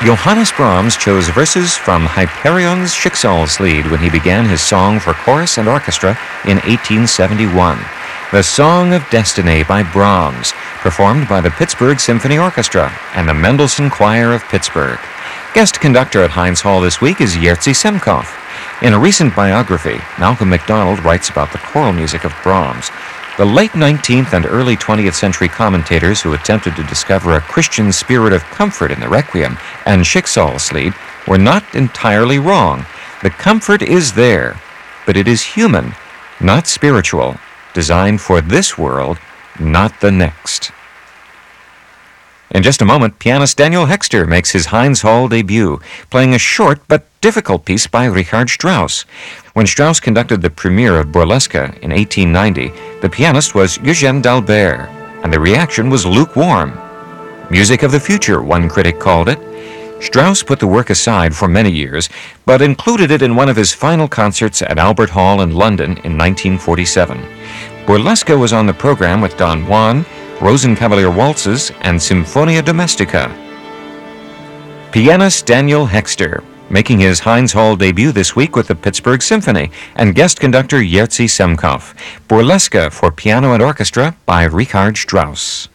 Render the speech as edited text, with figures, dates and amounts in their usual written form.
Johannes Brahms chose verses from Hyperion's Schicksalslied when he began his song for chorus and orchestra in 1871. The Song of Destiny by Brahms, performed by the Pittsburgh Symphony Orchestra and the Mendelssohn Choir of Pittsburgh. Guest conductor at Heinz Hall this week is Jerzy Semkov. In a recent biography, Malcolm McDonald writes about the choral music of Brahms. The late 19th and early 20th century commentators who attempted to discover a Christian spirit of comfort in the Requiem and Schicksalslied were not entirely wrong. The comfort is there, but it is human, not spiritual, designed for this world, not the next. In just a moment, pianist Daniel Hexter makes his Heinz Hall debut, playing a short but difficult piece by Richard Strauss. When Strauss conducted the premiere of Burlesque in 1890, the pianist was Eugène d'Albert, and the reaction was lukewarm. Music of the future, one critic called it. Strauss put the work aside for many years, but included it in one of his final concerts at Albert Hall in London in 1947. Burlesque was on the program with Don Juan, Rosenkavalier Waltzes, and Symphonia Domestica. Pianist Daniel Hexter, making his Heinz Hall debut this week with the Pittsburgh Symphony, and guest conductor Jerzy Semkov. Burlesque for piano and orchestra by Richard Strauss.